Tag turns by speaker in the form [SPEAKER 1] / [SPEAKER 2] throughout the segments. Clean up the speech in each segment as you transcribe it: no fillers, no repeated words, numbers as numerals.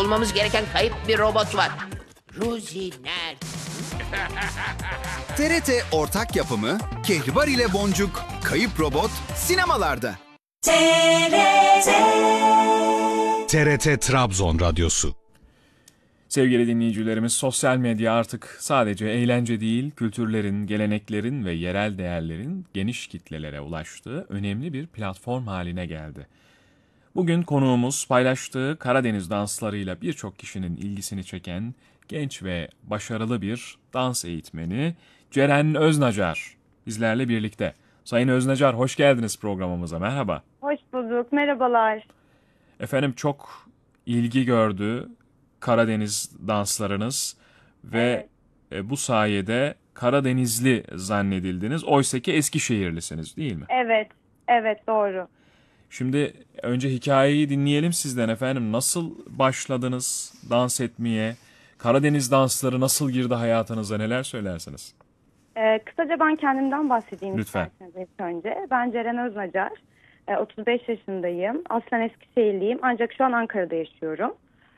[SPEAKER 1] Bulmamız gereken kayıp bir robot var. Rosie nerede?
[SPEAKER 2] TRT ortak yapımı Kehribar ile Boncuk, Kayıp Robot sinemalarda.
[SPEAKER 3] TRT Trabzon Radyosu.
[SPEAKER 4] Sevgili dinleyicilerimiz, sosyal medya artık sadece eğlence değil, kültürlerin, geleneklerin ve yerel değerlerin geniş kitlelere ulaştığı önemli bir platform haline geldi. Bugün konuğumuz paylaştığı Karadeniz danslarıyla birçok kişinin ilgisini çeken genç ve başarılı bir dans eğitmeni Ceren Öznacar bizlerle birlikte. Sayın Öznacar, hoş geldiniz programımıza, merhaba.
[SPEAKER 5] Hoş bulduk, merhabalar.
[SPEAKER 4] Efendim, çok ilgi gördü Karadeniz danslarınız ve bu sayede Karadenizli zannedildiniz. Oysa ki Eskişehirlisiniz, değil mi?
[SPEAKER 5] Evet doğru.
[SPEAKER 4] Şimdi önce hikayeyi dinleyelim sizden efendim. Nasıl başladınız dans etmeye? Karadeniz dansları nasıl girdi hayatınıza? Neler söylersiniz?
[SPEAKER 5] Kısaca ben kendimden bahsedeyim
[SPEAKER 4] Lütfen.
[SPEAKER 5] isterseniz ilk önce. Ben Ceren Öznacar, 35 yaşındayım. Aslen Eskişehirliyim ancak şu an Ankara'da yaşıyorum.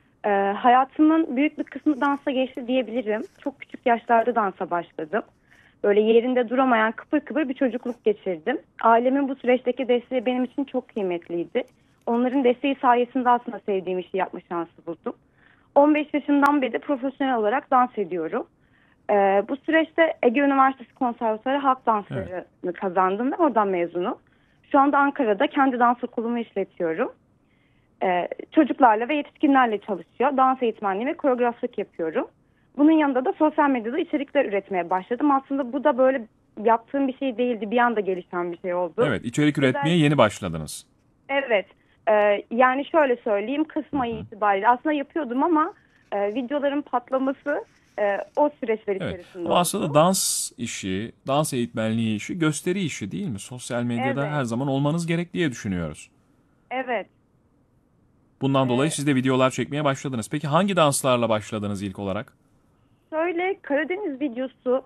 [SPEAKER 5] Hayatımın büyük bir kısmı dansa geçti diyebilirim. Çok küçük yaşlarda dansa başladım. Böyle yerinde duramayan kıpır kıpır bir çocukluk geçirdim. Ailemin bu süreçteki desteği benim için çok kıymetliydi. Onların desteği sayesinde aslında sevdiğim işi yapma şansı buldum. 15 yaşından beri de profesyonel olarak dans ediyorum. Bu süreçte Ege Üniversitesi Konservatuarı Halk Dansları'nı kazandım ve oradan mezunum. Şu anda Ankara'da kendi dans okulumu işletiyorum. Çocuklarla ve yetişkinlerle çalışıyor. Dans eğitmenliği ve koreograflık yapıyorum. Bunun yanında da sosyal medyada içerikler üretmeye başladım. Aslında bu da böyle yaptığım bir şey değildi. Bir anda gelişen bir şey oldu.
[SPEAKER 4] Evet, içerik üretmeye yeni başladınız.
[SPEAKER 5] Evet. Yani şöyle söyleyeyim. Kasım ayı itibariyle aslında yapıyordum ama videoların patlaması o süreçler içerisinde oldu.
[SPEAKER 4] Ama aslında dans işi, dans eğitmenliği işi gösteri işi değil mi? Sosyal medyada her zaman olmanız gerek diye düşünüyoruz.
[SPEAKER 5] Evet.
[SPEAKER 4] Bundan dolayı siz de videolar çekmeye başladınız. Peki hangi danslarla başladınız ilk olarak?
[SPEAKER 5] Şöyle Karadeniz videosu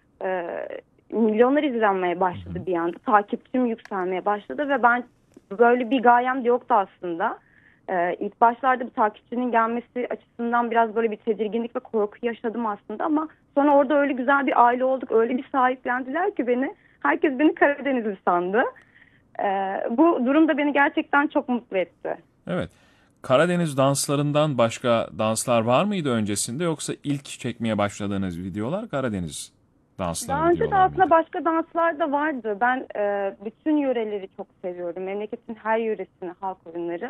[SPEAKER 5] milyonlar izlenmeye başladı bir anda. Takipçim yükselmeye başladı ve ben böyle bir gayem de yoktu aslında. İlk başlarda bir takipçinin gelmesi açısından biraz böyle bir tedirginlik ve korku yaşadım aslında ama sonra orada öyle güzel bir aile olduk. Öyle bir sahiplendiler ki beni. Herkes beni Karadenizli sandı. Bu durum da beni gerçekten çok mutlu etti.
[SPEAKER 4] Evet. Karadeniz danslarından başka danslar var mıydı öncesinde, yoksa ilk çekmeye başladığınız videolar Karadeniz dansları
[SPEAKER 5] Daha önce de
[SPEAKER 4] videolar
[SPEAKER 5] aslında
[SPEAKER 4] mıydı?
[SPEAKER 5] başka danslar da vardı. Ben bütün yöreleri çok seviyorum. Memleketin her yöresini, halk oyunları.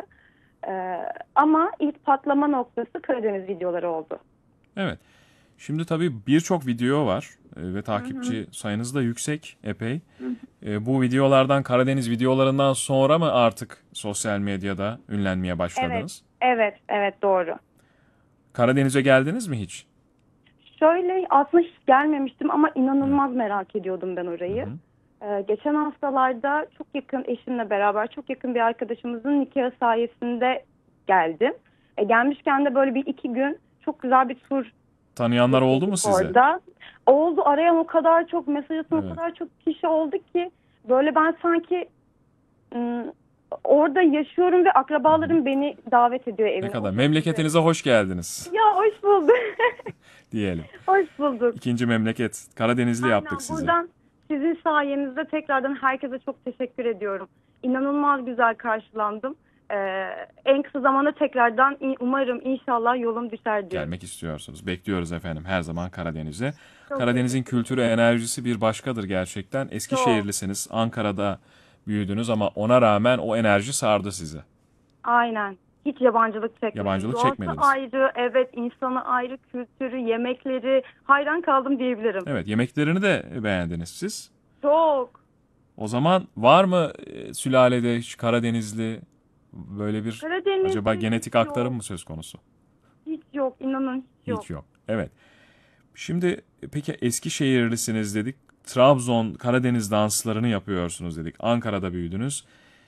[SPEAKER 5] Ama ilk patlama noktası Karadeniz videoları oldu.
[SPEAKER 4] Evet. Şimdi tabii birçok video var ve takipçi sayınız da yüksek epey. Bu videolardan, Karadeniz videolarından sonra mı artık sosyal medyada ünlenmeye başladınız?
[SPEAKER 5] Evet doğru.
[SPEAKER 4] Karadeniz'e geldiniz mi hiç?
[SPEAKER 5] Şöyle aslında hiç gelmemiştim ama inanılmaz merak ediyordum ben orayı. Geçen haftalarda çok yakın eşimle beraber çok yakın bir arkadaşımızın nikahı sayesinde geldim. Gelmişken de böyle bir 2 gün çok güzel bir tur.
[SPEAKER 4] Tanıyanlar oldu mu size?
[SPEAKER 5] Orada. Oldu, arayan o kadar çok, mesaj atan o kadar çok kişi oldu ki böyle ben sanki orada yaşıyorum ve akrabalarım beni davet ediyor evine.
[SPEAKER 4] Ne kadar. Memleketinize hoş geldiniz
[SPEAKER 5] Ya hoş bulduk.
[SPEAKER 4] diyelim.
[SPEAKER 5] Hoş bulduk.
[SPEAKER 4] İkinci memleket. Karadenizli yaptık sizi.
[SPEAKER 5] Buradan sizin sayenizde tekrardan herkese çok teşekkür ediyorum. İnanılmaz güzel karşılandım. En kısa zamanda tekrardan umarım inşallah yolum düşer diyorum.
[SPEAKER 4] Gelmek istiyorsunuz. Bekliyoruz efendim her zaman Karadeniz'e. Karadeniz'in kültürü, enerjisi bir başkadır gerçekten. Eskişehirlisiniz, Ankara'da büyüdünüz ama ona rağmen o enerji sardı sizi.
[SPEAKER 5] Aynen. Hiç yabancılık çekmedim.
[SPEAKER 4] Yabancılık
[SPEAKER 5] Doğası
[SPEAKER 4] çekmediniz.
[SPEAKER 5] ayrı, evet, insanı ayrı, kültürü, yemekleri, hayran kaldım diyebilirim.
[SPEAKER 4] Evet, yemeklerini de beğendiniz siz.
[SPEAKER 5] Çok.
[SPEAKER 4] O zaman var mı sülalede hiç Karadenizli böyle bir
[SPEAKER 5] Karadenizli
[SPEAKER 4] acaba genetik
[SPEAKER 5] hiç
[SPEAKER 4] aktarım
[SPEAKER 5] yok.
[SPEAKER 4] mı söz konusu?
[SPEAKER 5] Hiç yok, inanın hiç yok.
[SPEAKER 4] Hiç yok. Evet. Şimdi peki Eskişehirlisiniz dedik. Trabzon, Karadeniz danslarını yapıyorsunuz dedik. Ankara'da büyüdünüz.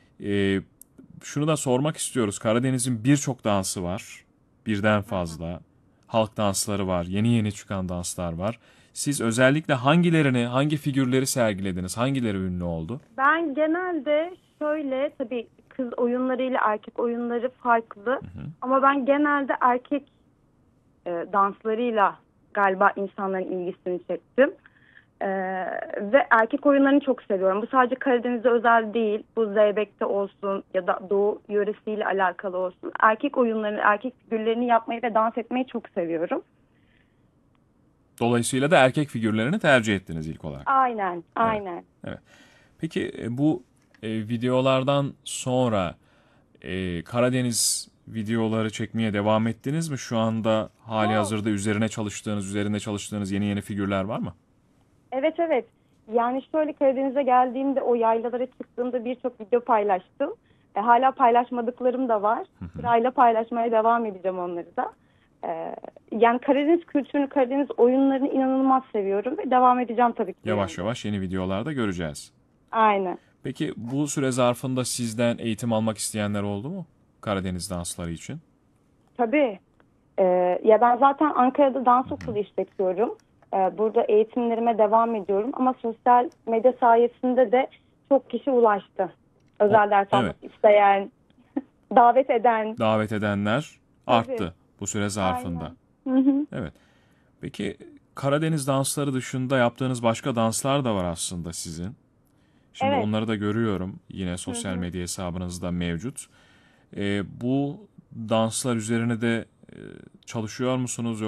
[SPEAKER 4] Şunu da sormak istiyoruz. Karadeniz'in birçok dansı var. Birden fazla. Halk dansları var. Yeni yeni çıkan danslar var. Siz özellikle hangilerini, hangi figürleri sergilediniz? Hangileri ünlü oldu?
[SPEAKER 5] Ben genelde şöyle, tabii kız oyunları ile erkek oyunları farklı. Ama ben genelde erkek danslarıyla galiba insanların ilgisini çektim. Ve erkek oyunlarını çok seviyorum. Bu sadece Karadeniz'e özel değil. Bu Zeybek'te olsun ya da Doğu yöresiyle alakalı olsun. Erkek oyunlarını, erkek figürlerini yapmayı ve dans etmeyi çok seviyorum.
[SPEAKER 4] Dolayısıyla da erkek figürlerini tercih ettiniz ilk olarak.
[SPEAKER 5] Aynen, aynen.
[SPEAKER 4] Evet. Peki bu videolardan sonra Karadeniz videoları çekmeye devam ettiniz mi? Şu anda hali hazırda üzerinde çalıştığınız yeni figürler var mı?
[SPEAKER 5] Evet, evet. Yani şöyle, Karadeniz'e geldiğimde, o yaylalara çıktığımda birçok video paylaştım. Hala paylaşmadıklarım da var. Sırayla paylaşmaya devam edeceğim onları da. Yani Karadeniz kültürünü, Karadeniz oyunlarını inanılmaz seviyorum ve devam edeceğim tabii ki.
[SPEAKER 4] Yavaş yavaş yeni videolarda göreceğiz.
[SPEAKER 5] Aynen.
[SPEAKER 4] Peki bu süre zarfında sizden eğitim almak isteyenler oldu mu? Karadeniz dansları için.
[SPEAKER 5] Tabii. Ya ben zaten Ankara'da dans okulu işletiyorum. Burada eğitimlerime devam ediyorum. Ama sosyal medya sayesinde de çok kişi ulaştı. Özel ders almak isteyen, davet edenler
[SPEAKER 4] arttı bu süre zarfında. Evet. Peki Karadeniz dansları dışında yaptığınız başka danslar da var aslında sizin. Şimdi onları da görüyorum. Yine sosyal medya hesabınızda mevcut. Bu danslar üzerine de çalışıyor musunuz?